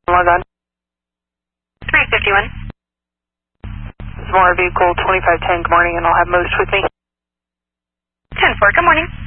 Log on. 351. Zamora vehicle 2510, good morning, and I'll have most with me. 10-4, good morning.